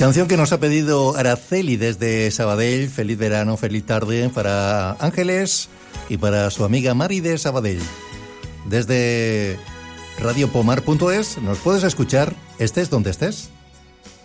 Canción que nos ha pedido Araceli desde Sabadell. Feliz verano, feliz tarde para Ángeles y para su amiga Mari de Sabadell. Desde radiopomar.es nos puedes escuchar, estés donde estés.